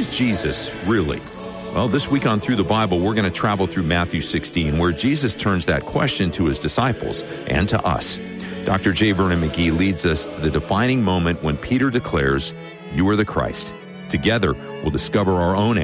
is Jesus, really? Well, this week on Through the Bible, we're going to travel through Matthew 16, where Jesus turns that question to his disciples and to us. Dr. J. Vernon McGee leads us to the defining moment when Peter declares, "You are the Christ." Together, we'll discover our own